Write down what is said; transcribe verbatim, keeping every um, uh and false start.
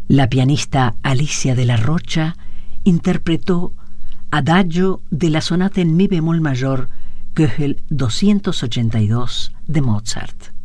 La pianista Alicia de la Rocha interpretó Adagio de la sonata en mi bemol mayor, Köchel doscientos ochenta y dos de Mozart.